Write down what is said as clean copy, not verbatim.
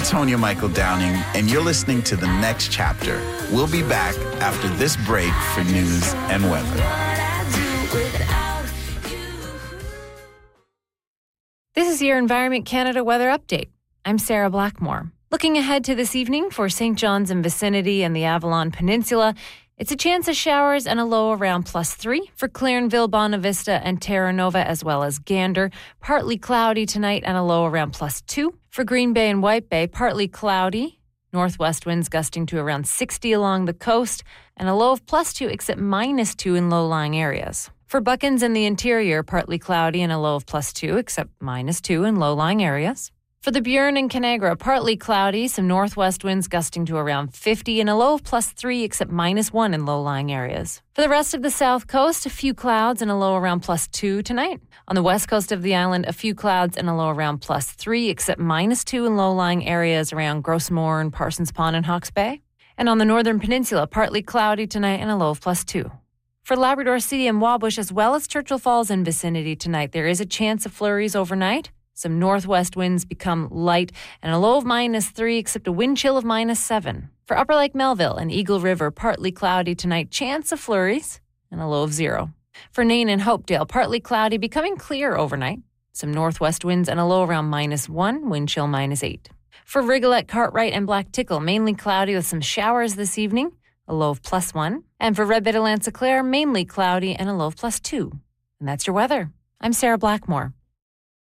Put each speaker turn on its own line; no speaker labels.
Tonya Michael Downing, and you're listening to The Next Chapter. We'll be back after this break for news and weather.
This is your Environment Canada weather update. I'm Sarah Blackmore. Looking ahead to this evening for St. John's and vicinity and the Avalon Peninsula, it's a chance of showers and a low around +3. For Clarenville, Bonavista, and Terra Nova, as well as Gander, partly cloudy tonight and a low around +2. For Green Bay and White Bay, partly cloudy. Northwest winds gusting to around 60 along the coast and a low of +2 except -2 in low-lying areas. For Buckens and the interior, partly cloudy and a low of +2 except -2 in low-lying areas. For the Burin and Canagra, partly cloudy, some northwest winds gusting to around 50 and a low of +3 except -1 in low-lying areas. For the rest of the south coast, a few clouds and a low around +2 tonight. On the west coast of the island, a few clouds and a low around +3 except -2 in low-lying areas around Grossmoor, Parsons Pond, and Hawke's Bay. And on the northern peninsula, partly cloudy tonight and a low of +2. For Labrador City and Wabush, as well as Churchill Falls and vicinity tonight, there is a chance of flurries overnight. Some northwest winds become light and a low of -3 except a wind chill of -7. For Upper Lake Melville and Eagle River, partly cloudy tonight, chance of flurries and a low of 0. For Nain and Hopedale, partly cloudy, becoming clear overnight. Some northwest winds and a low around -1, wind chill -8. For Rigolette, Cartwright, and Black Tickle, mainly cloudy with some showers this evening, a low of +1. And for Red Bit, Lansa Clare, mainly cloudy and a low of +2. And that's your weather. I'm Sarah Blackmore.